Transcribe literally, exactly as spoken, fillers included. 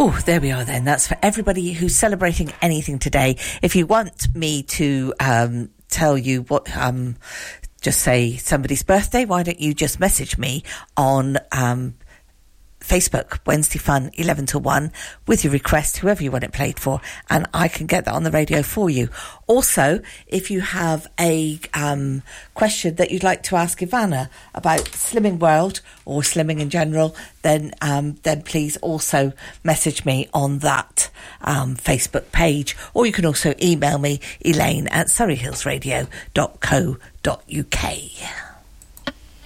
Oh, there we are then. That's for everybody who's celebrating anything today. If you want me to um, tell you what, um, just say somebody's birthday, why don't you just message me on um, Facebook, Wednesday Fun, eleven to one, with your request, whoever you want it played for, and I can get that on the radio for you. Also, if you have a um, question that you'd like to ask Ivana about Slimming World or slimming in general, then um, then please also message me on that um, Facebook page, or you can also email me, Elaine at surrey hills radio dot co dot uk.